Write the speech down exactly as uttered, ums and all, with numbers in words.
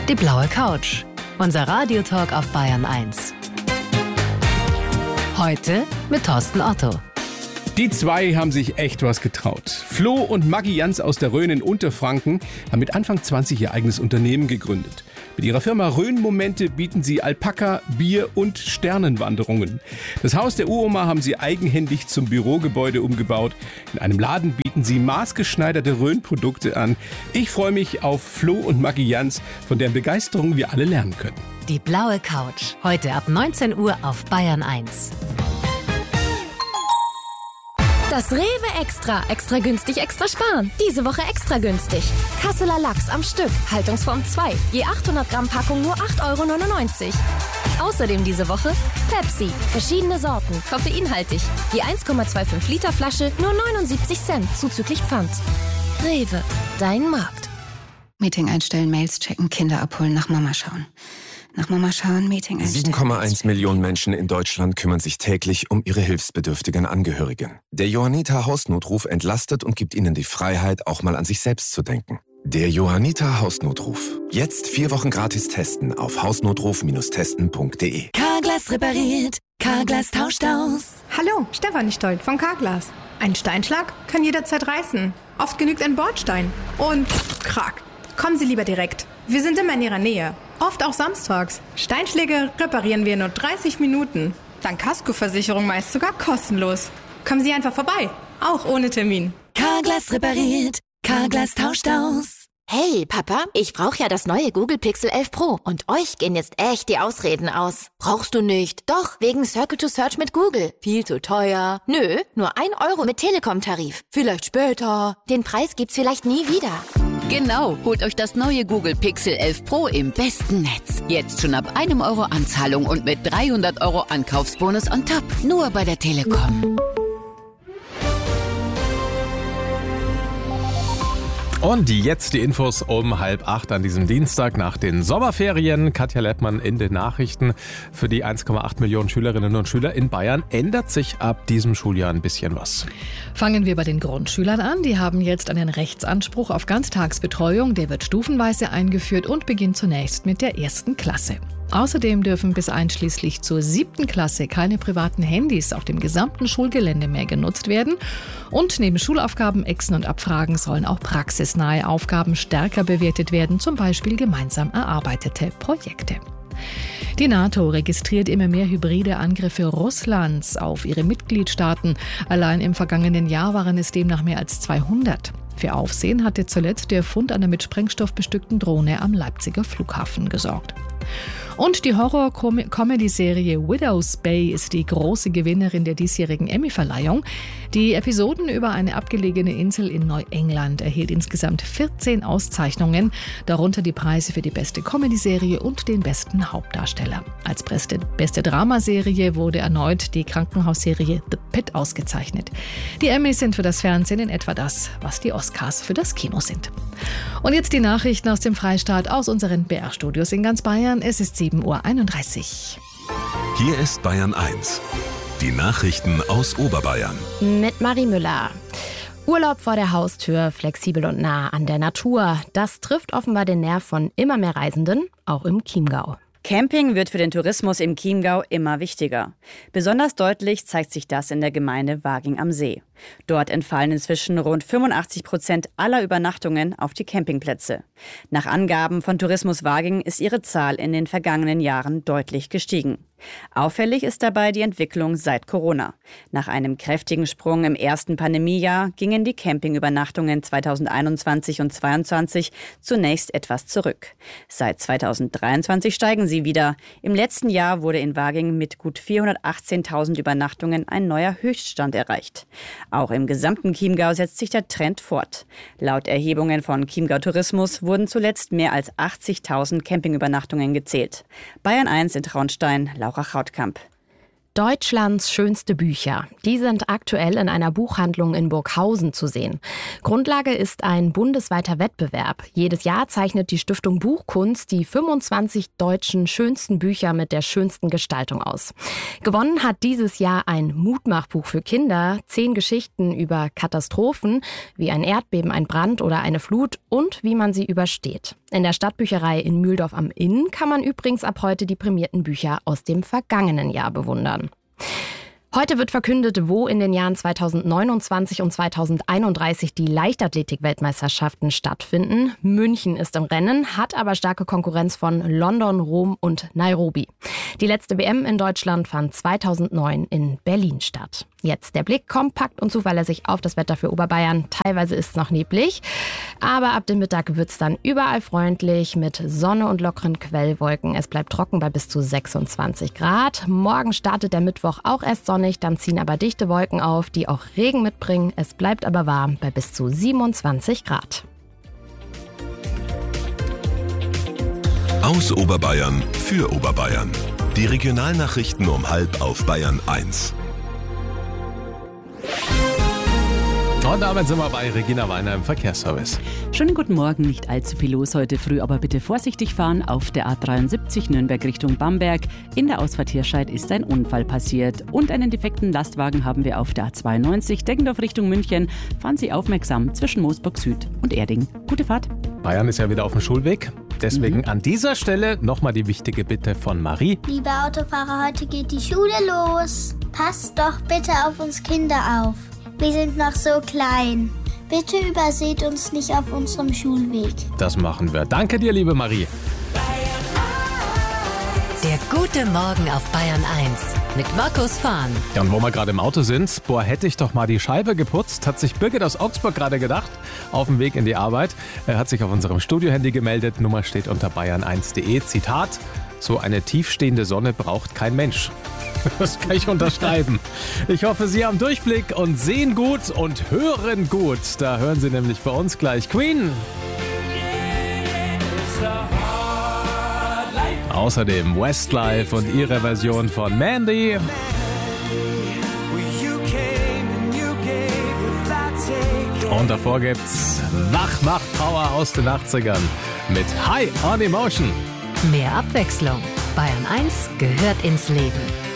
Die blaue Couch. Unser Radiotalk auf Bayern eins. Heute mit Thorsten Otto. Die zwei haben sich echt was getraut. Flo und Maggi Jans aus der Rhön in Unterfranken haben mit Anfang zwanzig ihr eigenes Unternehmen gegründet. Mit ihrer Firma Rhön-Momente bieten sie Alpaka, Bier und Sternenwanderungen. Das Haus der Uroma haben sie eigenhändig zum Bürogebäude umgebaut. In einem Laden bieten sie maßgeschneiderte Rhön-Produkte an. Ich freue mich auf Flo und Maggi Jans, von deren Begeisterung wir alle lernen können. Die blaue Couch. Heute ab neunzehn Uhr auf Bayern eins. Das Rewe Extra. Extra günstig, extra sparen. Diese Woche extra günstig. Kasseler Lachs am Stück. Haltungsform zwei. Je achthundert Gramm Packung nur acht Euro neunundneunzig. Außerdem diese Woche Pepsi. Verschiedene Sorten. Koffeinhaltig. Je eins Komma fünfundzwanzig Liter Flasche nur neunundsiebzig Cent. Zuzüglich Pfand. Rewe. Dein Markt. Meeting einstellen, Mails checken, Kinder abholen, nach Mama schauen. Nach Mama schauen, Meeting einstellen. sieben Komma eins Millionen Menschen in Deutschland kümmern sich täglich um ihre hilfsbedürftigen Angehörigen. Der Johanniter Hausnotruf entlastet und gibt ihnen die Freiheit, auch mal an sich selbst zu denken. Der Johanniter Hausnotruf. Jetzt vier Wochen gratis testen auf hausnotruf testen punkt de. Carglass repariert, Carglass tauscht aus. Hallo, Stefanie Stolt von Carglass. Ein Steinschlag kann jederzeit reißen. Oft genügt ein Bordstein. Und krack. Kommen Sie lieber direkt. Wir sind immer in Ihrer Nähe. Oft auch samstags. Steinschläge reparieren wir in nur dreißig Minuten. Dank Kaskoversicherung meist sogar kostenlos. Kommen Sie einfach vorbei. Auch ohne Termin. Carglass repariert, Carglass tauscht aus. Hey, Papa, ich brauche ja das neue Google Pixel elf Pro. Und euch gehen jetzt echt die Ausreden aus. Brauchst du nicht. Doch, wegen Circle to Search mit Google. Viel zu teuer. Nö, nur ein Euro mit Telekom-Tarif. Vielleicht später. Den Preis gibt's vielleicht nie wieder. Genau, holt euch das neue Google Pixel elf Pro im besten Netz. Jetzt schon ab einem Euro Anzahlung und mit dreihundert Euro Ankaufsbonus on top. Nur bei der Telekom. Und jetzt die Infos um halb acht an diesem Dienstag nach den Sommerferien. Katja Lettmann in den Nachrichten. Für die eins Komma acht Millionen Schülerinnen und Schüler in Bayern ändert sich ab diesem Schuljahr ein bisschen was. Fangen wir bei den Grundschülern an. Die haben jetzt einen Rechtsanspruch auf Ganztagsbetreuung. Der wird stufenweise eingeführt und beginnt zunächst mit der ersten Klasse. Außerdem dürfen bis einschließlich zur siebten Klasse keine privaten Handys auf dem gesamten Schulgelände mehr genutzt werden. Und neben Schulaufgaben, Exen und Abfragen sollen auch praxisnahe Aufgaben stärker bewertet werden, zum Beispiel gemeinsam erarbeitete Projekte. Die NATO registriert immer mehr hybride Angriffe Russlands auf ihre Mitgliedstaaten. Allein im vergangenen Jahr waren es demnach mehr als zweihundert. Für Aufsehen hatte zuletzt der Fund einer mit Sprengstoff bestückten Drohne am Leipziger Flughafen gesorgt. Und die Horror-Comedy-Serie Widow's Bay ist die große Gewinnerin der diesjährigen Emmy-Verleihung. Die Episoden über eine abgelegene Insel in Neuengland erhielt insgesamt vierzehn Auszeichnungen, darunter die Preise für die beste Comedy-Serie und den besten Hauptdarsteller. Als beste, beste Dramaserie wurde erneut die Krankenhausserie The Pit ausgezeichnet. Die Emmys sind für das Fernsehen in etwa das, was die Oscars für das Kino sind. Und jetzt die Nachrichten aus dem Freistaat, aus unseren B R-Studios in ganz Bayern. Es ist sieben Uhr einunddreißig. Hier ist Bayern eins. Die Nachrichten aus Oberbayern. Mit Marie Müller. Urlaub vor der Haustür, flexibel und nah an der Natur. Das trifft offenbar den Nerv von immer mehr Reisenden, auch im Chiemgau. Camping wird für den Tourismus im Chiemgau immer wichtiger. Besonders deutlich zeigt sich das in der Gemeinde Waging am See. Dort entfallen inzwischen rund fünfundachtzig Prozent aller Übernachtungen auf die Campingplätze. Nach Angaben von Tourismus Waging ist ihre Zahl in den vergangenen Jahren deutlich gestiegen. Auffällig ist dabei die Entwicklung seit Corona. Nach einem kräftigen Sprung im ersten Pandemiejahr gingen die Campingübernachtungen zweitausendeinundzwanzig und zweitausendzweiundzwanzig zunächst etwas zurück. Seit zweitausenddreiundzwanzig steigen sie wieder. Im letzten Jahr wurde in Waging mit gut vierhundertachtzehntausend Übernachtungen ein neuer Höchststand erreicht. Auch im gesamten Chiemgau setzt sich der Trend fort. Laut Erhebungen von Chiemgau Tourismus wurden zuletzt mehr als achtzigtausend Campingübernachtungen gezählt. Bayern eins in Traunstein, Laura Krautkamp. Deutschlands schönste Bücher. Die sind aktuell in einer Buchhandlung in Burghausen zu sehen. Grundlage ist ein bundesweiter Wettbewerb. Jedes Jahr zeichnet die Stiftung Buchkunst die fünfundzwanzig deutschen schönsten Bücher mit der schönsten Gestaltung aus. Gewonnen hat dieses Jahr ein Mutmachbuch für Kinder, zehn Geschichten über Katastrophen, wie ein Erdbeben, ein Brand oder eine Flut und wie man sie übersteht. In der Stadtbücherei in Mühldorf am Inn kann man übrigens ab heute die prämierten Bücher aus dem vergangenen Jahr bewundern. Heute wird verkündet, wo in den Jahren zweitausendneunundzwanzig und zweitausendeinunddreißig die Leichtathletik-Weltmeisterschaften stattfinden. München ist im Rennen, hat aber starke Konkurrenz von London, Rom und Nairobi. Die letzte W M in Deutschland fand zweitausendneun in Berlin statt. Jetzt der Blick kompakt und zuverlässig auf das Wetter für Oberbayern. Teilweise ist es noch neblig, aber ab dem Mittag wird es dann überall freundlich mit Sonne und lockeren Quellwolken. Es bleibt trocken bei bis zu sechsundzwanzig Grad. Morgen startet der Mittwoch auch erst sonnig, dann ziehen aber dichte Wolken auf, die auch Regen mitbringen. Es bleibt aber warm bei bis zu siebenundzwanzig Grad. Aus Oberbayern für Oberbayern. Die Regionalnachrichten um halb auf Bayern eins. Und damit sind wir bei Regina Weiner im Verkehrsservice. Schönen guten Morgen, nicht allzu viel los heute früh, aber bitte vorsichtig fahren auf der A dreiundsiebzig Nürnberg Richtung Bamberg. In der Ausfahrt Hirscheid ist ein Unfall passiert und einen defekten Lastwagen haben wir auf der A zweiundneunzig Deggendorf Richtung München. Fahren Sie aufmerksam zwischen Moosburg Süd und Erding. Gute Fahrt. Bayern ist ja wieder auf dem Schulweg. Deswegen mhm. an dieser Stelle nochmal die wichtige Bitte von Marie. Liebe Autofahrer, heute geht die Schule los. Passt doch bitte auf uns Kinder auf. Wir sind noch so klein. Bitte überseht uns nicht auf unserem Schulweg. Das machen wir. Danke dir, liebe Marie. Der gute Morgen auf Bayern eins mit Markus Fahn. Ja, und wo wir gerade im Auto sind, boah, hätte ich doch mal die Scheibe geputzt, hat sich Birgit aus Augsburg gerade gedacht, auf dem Weg in die Arbeit. Er hat sich auf unserem Studiohandy gemeldet, Nummer steht unter bayern eins punkt de. Zitat, so eine tiefstehende Sonne braucht kein Mensch. Das kann ich unterschreiben. Ich hoffe, Sie haben Durchblick und sehen gut und hören gut. Da hören Sie nämlich bei uns gleich Queen. Außerdem Westlife und ihre Version von Mandy. Und davor gibt's Wachmach-Power aus den achtzigern mit High on Emotion. Mehr Abwechslung. Bayern eins gehört ins Leben.